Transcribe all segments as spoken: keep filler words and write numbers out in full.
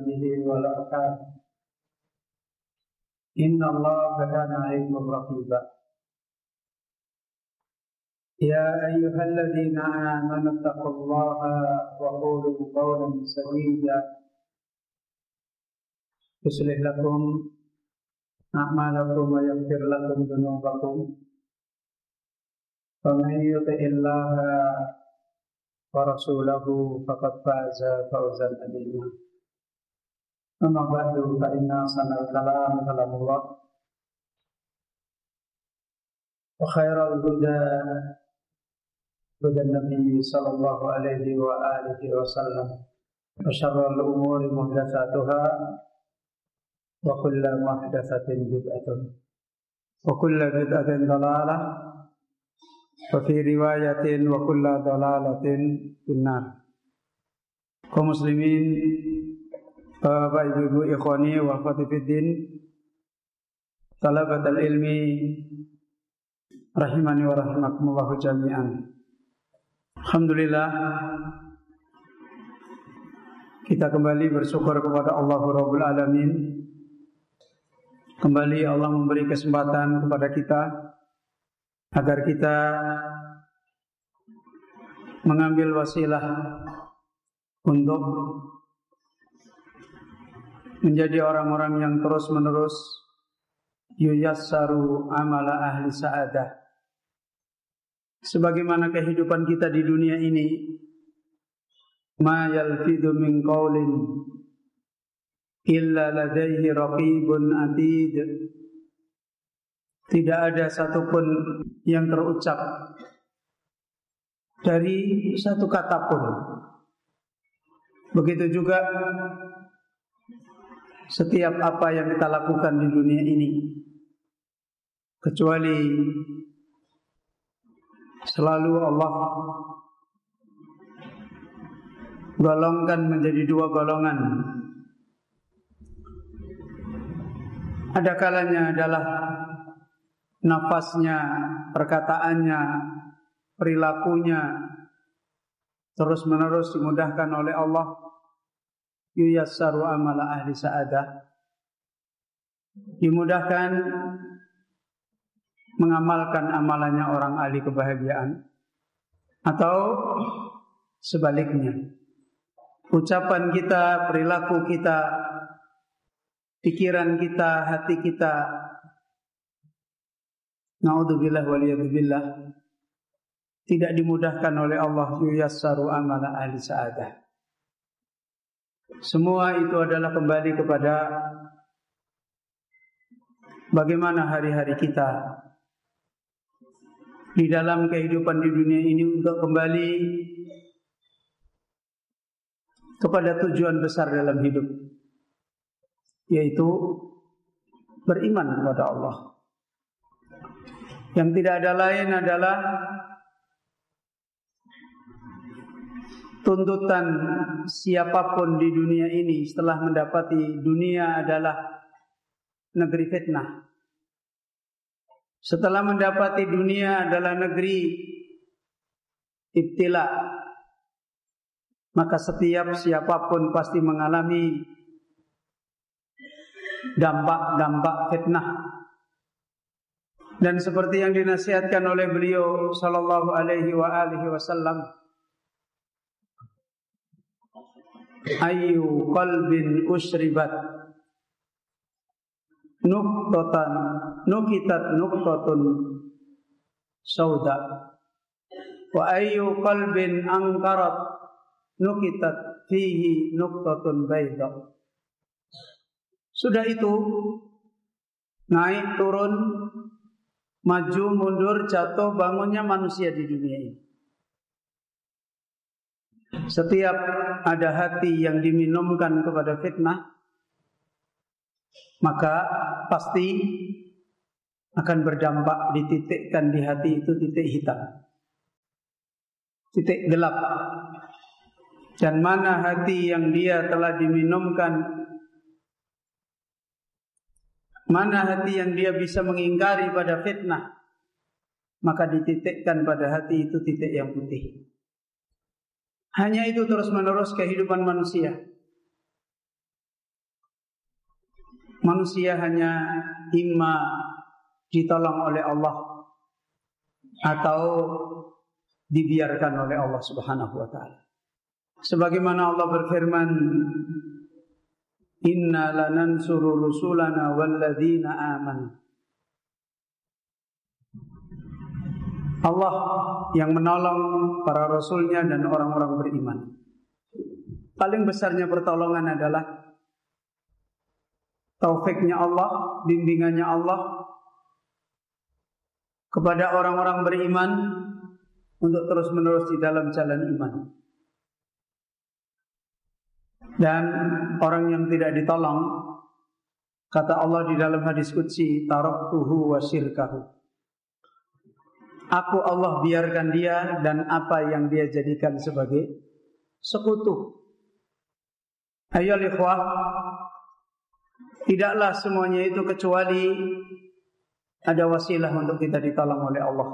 به والأرحام إن الله كان عليكم رقيبا يا أيها الذين آمنوا اتقوا الله وقولوا قولا سديدا يصلح لكم أعمالكم ويغفر لكم ذنوبكم ومن يطع الله ورسوله فقد فاز فوزا عظيما أما بعد فإن أحسن الكلام كلام الله وخير الهدى هدى النبي صلى الله عليه وآله وسلم وشر الأمور محدثاتها وكل محدثة بدعة وكل بدعة ضلالة وفي رواية وكل ضلالة في النار. Kaum muslimin, Bapak Ibu ikhwani wa akhwati fiddin, talabatul ilmi rahimani wa rahimakumullah jami'an. Alhamdulillah, kita kembali bersyukur kepada Allah Rabbul Alamin. Kembali Allah memberi kesempatan kepada kita agar kita mengambil wasilah untuk menjadi orang-orang yang terus-menerus yuyassaru amala ahli sa'adah. Sebagaimana kehidupan kita di dunia ini, ma yalfidu min qaulin illa ladaihi raqibun atid. Tidak ada satupun yang terucap dari satu kata pun. Begitu juga setiap apa yang kita lakukan di dunia ini, kecuali selalu Allah golongkan menjadi dua golongan. Ada kalanya adalah nafasnya, perkataannya, perilakunya terus menerus dimudahkan oleh Allah. Yuyassaru amala ahli sa'adah, dimudahkan mengamalkan amalannya orang ahli kebahagiaan. Atau sebaliknya, ucapan kita, perilaku kita, pikiran kita, hati kita, naudzubillah waliyadzubillah, tidak dimudahkan oleh Allah. Yuyassaru amala ahli sa'adah. Semua itu adalah kembali kepada bagaimana hari-hari kita di dalam kehidupan di dunia ini untuk kembali kepada tujuan besar dalam hidup, yaitu beriman kepada Allah. Yang tidak ada lain adalah tuntutan siapapun di dunia ini setelah mendapati dunia adalah negeri fitnah, setelah mendapati dunia adalah negeri ibtila, maka setiap siapapun pasti mengalami dampak-dampak fitnah. Dan seperti yang dinasihatkan oleh beliau sallallahu alaihi wa alihi wasallam, ayyu qalbin usyribat nuqtatan nukitat nuqtatun sauda wa ayyu qalbin ankarat nukitat fihi nuqtatun bayda. Sudah itu, naik turun, maju mundur, jatuh bangunnya manusia di dunia ini. Setiap ada hati yang diminumkan kepada fitnah, maka pasti akan berdampak, dititikkan di hati itu titik hitam, titik gelap. Dan mana hati yang dia telah diminumkan, mana hati yang dia bisa mengingkari pada fitnah, maka dititikkan pada hati itu titik yang putih. Hanya itu terus menerus kehidupan manusia. manusia hanya imma ditolong oleh Allah atau dibiarkan oleh Allah Subhanahu wa taala. Sebagaimana Allah berfirman, "Inna lanansuru rusulana walladzina amanu." Allah yang menolong para rasulnya dan orang-orang beriman. Paling besarnya pertolongan adalah taufiknya Allah, bimbingannya Allah kepada orang-orang beriman untuk terus-menerus di dalam jalan iman. Dan orang yang tidak ditolong, kata Allah di dalam hadis qudsi, taraktuhu wa syirkahu. Aku Allah biarkan dia dan apa yang dia jadikan sebagai sekutu. Ayo ikhwah, tidaklah semuanya itu kecuali ada wasilah untuk kita ditolong oleh Allah.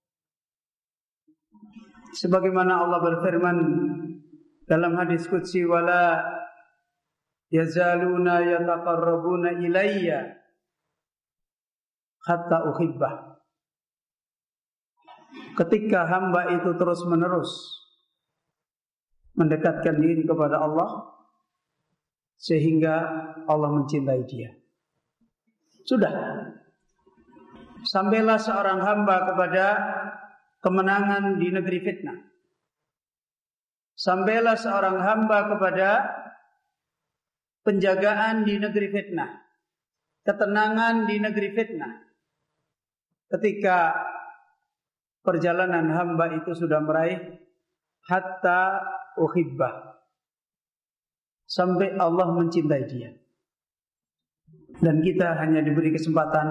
Sebagaimana Allah berfirman dalam hadis qudsi, wala yazaluna yataqarrabuna ilayya hatta uhibbah. Ketika hamba itu terus-menerus mendekatkan diri kepada Allah sehingga Allah mencintai dia. Sudah. Sampailah seorang hamba kepada kemenangan di negeri fitnah. Sampailah seorang hamba kepada penjagaan di negeri fitnah, ketenangan di negeri fitnah. Ketika perjalanan hamba itu sudah meraih hatta uhibbah, sampai Allah mencintai dia. Dan kita hanya diberi kesempatan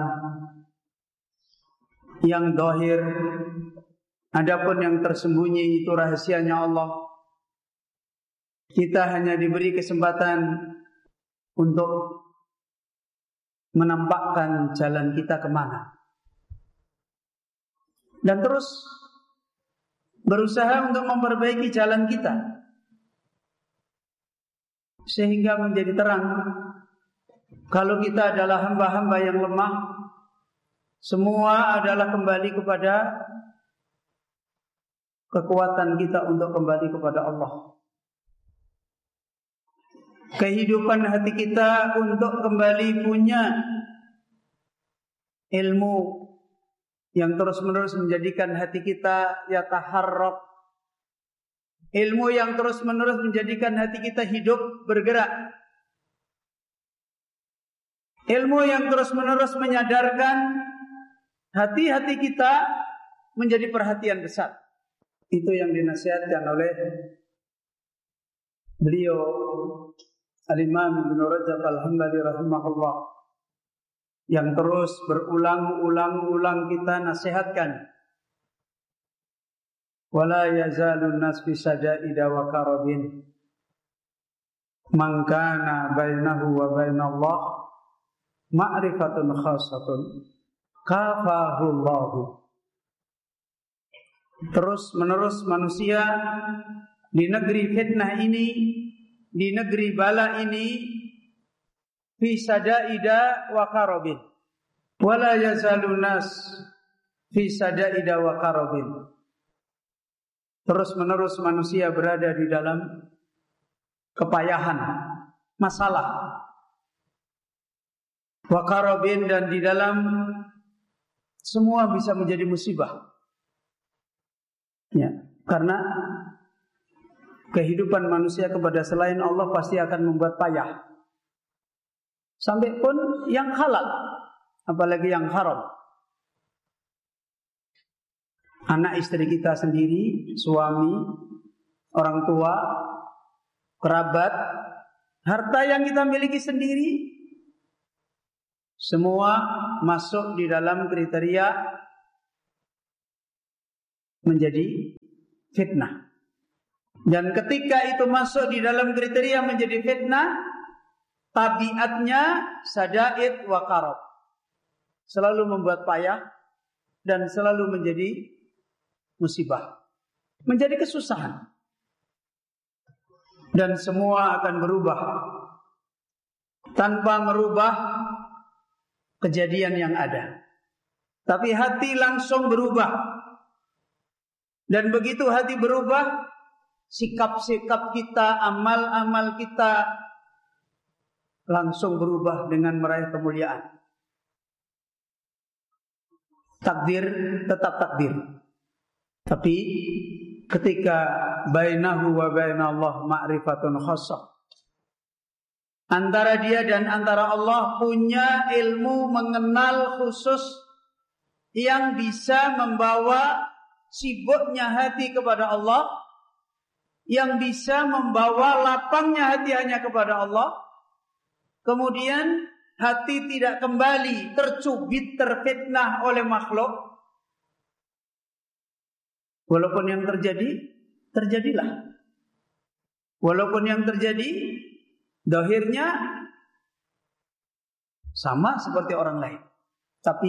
yang zahir, adapun yang tersembunyi itu rahasianya Allah. Kita hanya diberi kesempatan untuk menampakkan jalan kita kemana, dan terus berusaha untuk memperbaiki jalan kita sehingga menjadi terang. Kalau kita adalah hamba-hamba yang lemah, semua adalah kembali kepada kekuatan kita untuk kembali kepada Allah. Kehidupan hati kita untuk kembali punya ilmu yang terus-menerus menjadikan hati kita yataharrak. Ilmu yang terus-menerus menjadikan hati kita hidup, bergerak. Ilmu yang terus-menerus menyadarkan hati-hati kita menjadi perhatian besar. Itu yang dinasihatkan oleh beliau Al-Imam Ibnu Rajab Al-Hambali rahimahullah, yang terus berulang-ulang-ulang kita nasihatkan. Wala yazalun nas fi saja'ida wa karabin man kana bainahu wa bainallah ma'rifatun khassatun kafahullahu. Terus menerus manusia di negeri fitnah ini, di negeri bala ini, fi sadaida wa karabin. Wala yazalun nas fi sadaida wa karabin. Terus menerus manusia berada di dalam kepayahan, masalah, wa karabin, dan di dalam semua bisa menjadi musibah. Ya, karena kehidupan manusia kepada selain Allah pasti akan membuat payah. Sampai pun yang halal, apalagi yang haram. Anak istri kita sendiri, suami, orang tua, kerabat, harta yang kita miliki sendiri, semua masuk di dalam kriteria menjadi fitnah. Dan ketika itu masuk di dalam kriteria menjadi fitnah, tabiatnya sadaid wa karab, selalu membuat payah dan selalu menjadi musibah, menjadi kesusahan, dan semua akan berubah tanpa merubah kejadian yang ada. Tapi hati langsung berubah. Dan begitu hati berubah, sikap-sikap kita, amal-amal kita langsung berubah dengan meraih kemuliaan. Takdir tetap takdir. Tapi ketika bainahu wa bainallah ma'rifatun khassah, antara dia dan antara Allah punya ilmu mengenal khusus yang bisa membawa sibuknya hati kepada Allah, yang bisa membawa lapangnya hati hanya kepada Allah. Kemudian hati tidak kembali tercubit, terfitnah oleh makhluk. Walaupun yang terjadi, terjadilah. Walaupun yang terjadi, dohirnya sama seperti orang lain. Tapi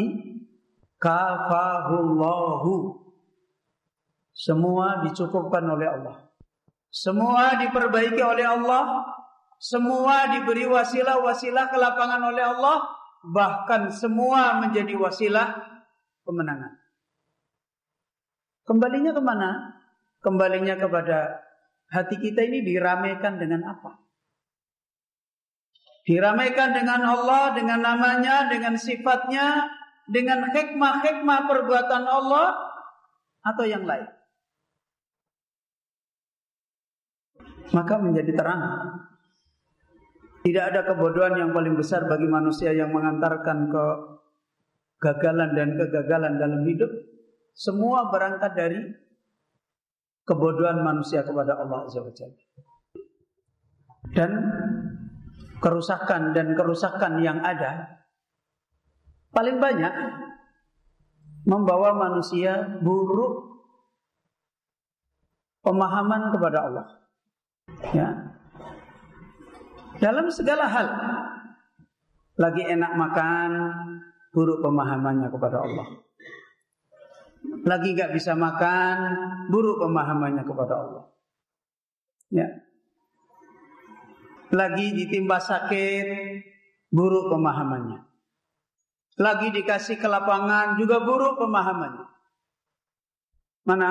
kafahullahu, semua dicukupkan oleh Allah. Semua diperbaiki oleh Allah. Semua diberi wasilah-wasilah kelapangan oleh Allah. Bahkan semua menjadi wasilah kemenangan. Kembalinya kemana? Kembalinya kepada hati kita ini diramaikan dengan apa? Diramaikan dengan Allah, dengan namanya, dengan sifatnya, dengan hikmah-hikmah perbuatan Allah, atau yang lain. Maka menjadi terang. Tidak ada kebodohan yang paling besar bagi manusia yang mengantarkan ke kegagalan dan kegagalan dalam hidup. Semua berangkat dari kebodohan manusia kepada Allah Azza wa Jalla. Dan kerusakan dan kerusakan yang ada paling banyak membawa manusia buruk pemahaman kepada Allah. Ya. Dalam segala hal. Lagi enak makan, buruk pemahamannya kepada Allah. Lagi gak bisa makan, buruk pemahamannya kepada Allah. Ya. Lagi ditimpa sakit, buruk pemahamannya. Lagi dikasih kelapangan, juga buruk pemahamannya. Mana?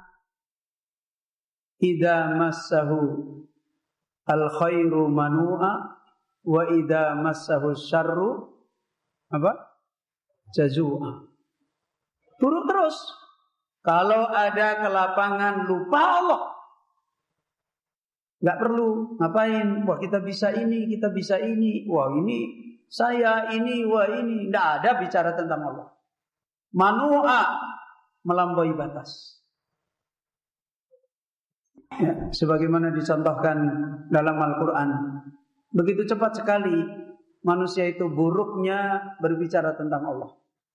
Idza massahu al-khairu manu'a wa idza massahu syarru apa? Jazua. Buruk terus. Kalau ada kelapangan lupa Allah. Enggak perlu ngapain? Wah, kita bisa ini, kita bisa ini. Wah, ini saya ini, wah ini. Enggak ada bicara tentang Allah. Manu'a, melampaui batas. Ya, sebagaimana dicontohkan dalam Al-Quran, begitu cepat sekali manusia itu buruknya berbicara tentang Allah.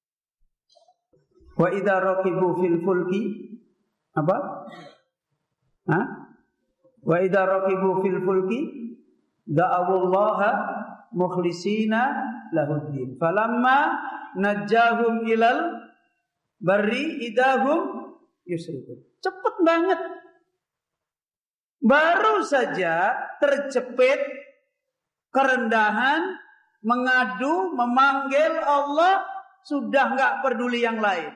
Wa idza raqibu fil fulki apa? Hah? Wa idza raqibu fil fulki da'awullaha mukhlisina lahuddin. Falamma najjahum ilal barri idahum yusrikun. Cepat banget. Baru saja terjepit kerendahan, mengadu, memanggil Allah, sudah enggak peduli yang lain.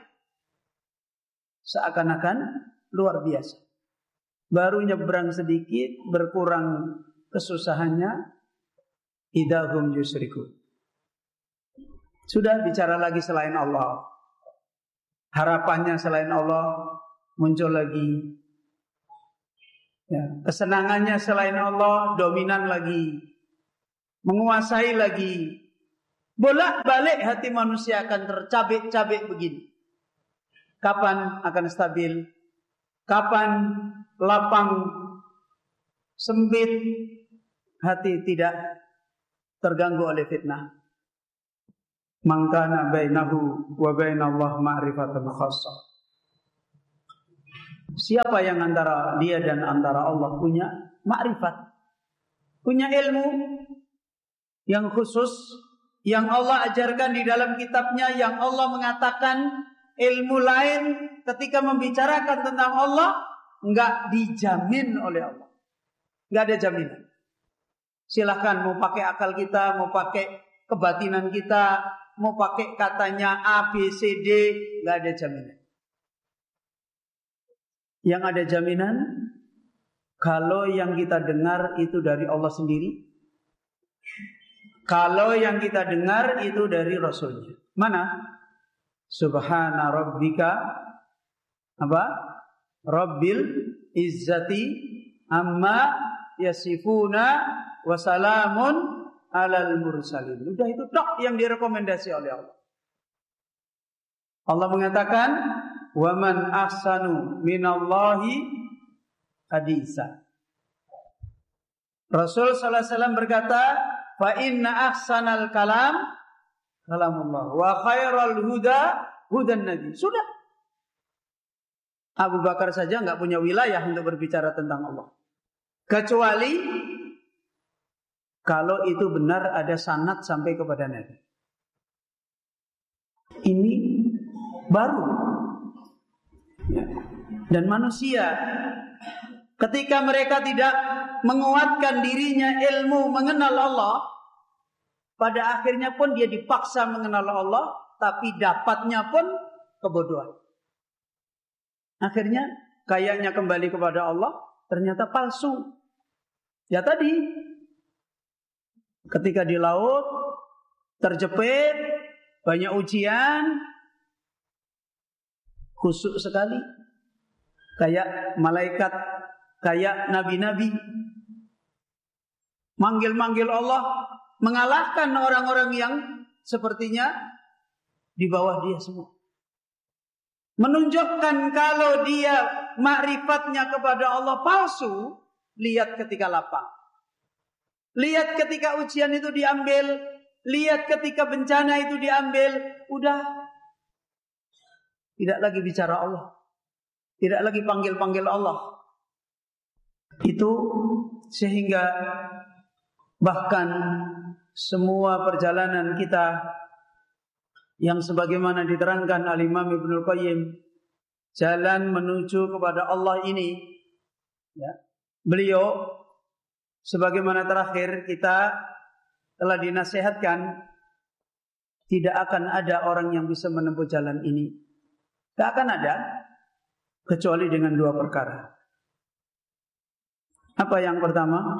Seakan-akan luar biasa. Baru nyebrang sedikit, berkurang kesusahannya, idahum yusrikun. Sudah bicara lagi selain Allah. Harapannya selain Allah muncul lagi. Ya, kesenangannya selain Allah dominan lagi, menguasai lagi. Bolak-balik hati manusia akan tercabik-cabik begini. Kapan akan stabil? Kapan lapang, sempit, hati tidak terganggu oleh fitnah. Mangkana bainahu wa bainallah ma'rifatun khassah. Siapa yang antara dia dan antara Allah punya makrifat, punya ilmu yang khusus, yang Allah ajarkan di dalam kitabnya, yang Allah mengatakan ilmu lain ketika membicarakan tentang Allah enggak dijamin oleh Allah. Enggak ada jaminan. Silahkan mau pakai akal kita, mau pakai kebatinan kita, mau pakai katanya A, B, C, D, nggak ada jaminan. Yang ada jaminan kalau yang kita dengar itu dari Allah sendiri, kalau yang kita dengar itu dari Rasulnya. Mana? Subhana rabbika apa? Rabbil izzati amma yasifuna wa salamun alal mursalin. Udah itu tok yang direkomendasi oleh Allah. Allah mengatakan, "Wa man ahsanu minallahi haditsa." Rasul sallallahu alaihi wasallam berkata, "Fa inna ahsanal kalam kalamullah wa khairal huda hudan nabi." Sudah. Abu Bakar saja enggak punya wilayah untuk berbicara tentang Allah. Kecuali kalau itu benar ada sanad sampai kepada Nabi. Ini baru. Dan manusia ketika mereka tidak menguatkan dirinya ilmu mengenal Allah, pada akhirnya pun dia dipaksa mengenal Allah, tapi dapatnya pun kebodohan. Akhirnya kayaknya kembali kepada Allah, ternyata palsu. Ya tadi, ketika di laut, terjepit, banyak ujian, khusyuk sekali. Kayak malaikat, kayak nabi-nabi. Manggil-manggil Allah, mengalahkan orang-orang yang sepertinya di bawah dia semua. Menunjukkan kalau dia makrifatnya kepada Allah palsu, lihat ketika lapang. Lihat ketika ujian itu diambil, lihat ketika bencana itu diambil, udah tidak lagi bicara Allah, tidak lagi panggil-panggil Allah. Itu sehingga bahkan semua perjalanan kita yang sebagaimana diterangkan oleh Imam Ibnul Qayyim, jalan menuju kepada Allah ini, ya, beliau sebagaimana terakhir kita telah dinasihatkan, tidak akan ada orang yang bisa menempuh jalan ini. Tidak akan ada kecuali dengan dua perkara. Apa yang pertama?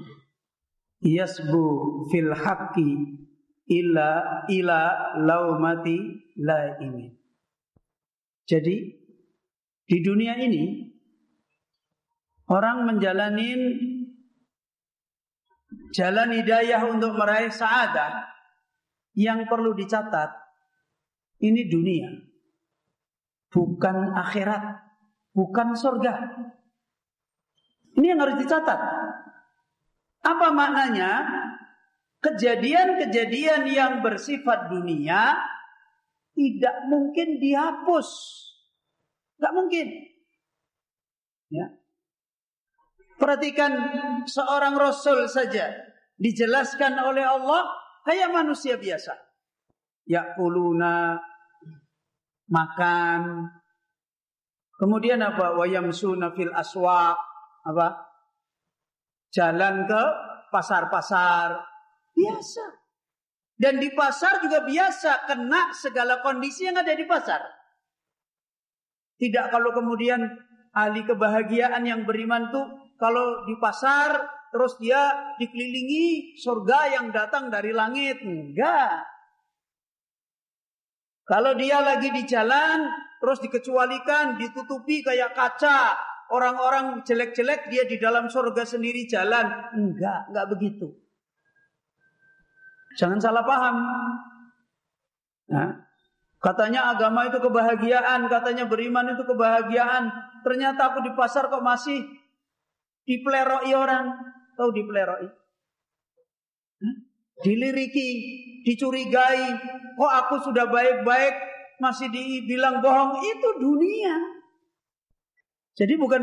Yasbu fil haqqi ila ila laumati laimin. Jadi di dunia ini orang menjalanin jalan hidayah untuk meraih sa'adah, yang perlu dicatat ini dunia, bukan akhirat, bukan surga. Ini yang harus dicatat. Apa maknanya? Kejadian-kejadian yang bersifat dunia tidak mungkin dihapus. Tidak mungkin. Ya. Perhatikan seorang Rasul saja dijelaskan oleh Allah kayak manusia biasa. Ya'kuluna, makan. Kemudian apa? Wa yamsuna fil aswaq, apa? Jalan ke pasar-pasar. Biasa. Dan di pasar juga biasa kena segala kondisi yang ada di pasar. Tidak kalau kemudian ahli kebahagiaan yang beriman tuh kalau di pasar terus dia dikelilingi surga yang datang dari langit. Enggak. Kalau dia lagi di jalan terus dikecualikan, ditutupi kayak kaca, orang-orang jelek-jelek, dia di dalam surga sendiri jalan. Enggak, enggak begitu. Jangan salah paham. Nah, katanya agama itu kebahagiaan, katanya beriman itu kebahagiaan. Ternyata aku di pasar kok masih dipleroi orang. Tahu dipleroi? Hah? Diliriki, dicurigai. Kok aku sudah baik-baik masih dibilang bohong? Itu dunia. Jadi bukan